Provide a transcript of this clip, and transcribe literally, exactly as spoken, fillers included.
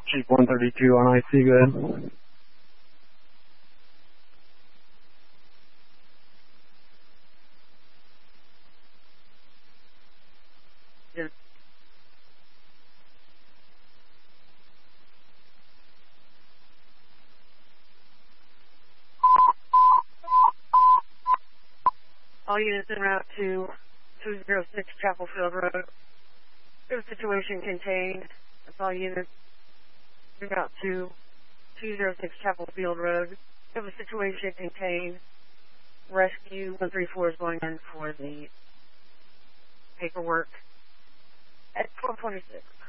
Jeep one thirty-two on I C, good. Yeah. All units en route to two oh six Chapel Field Road. There's a situation contained. That's all units en route to two oh six Chapel Field Road. We have a situation contained. Rescue one three four is going in for the paperwork at twelve twenty-six.